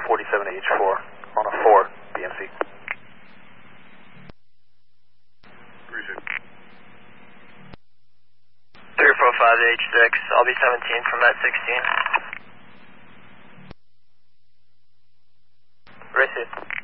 47H4 on a 4 BMC. Appreciate it. 345H6, I'll be 17 from that 16. Receive.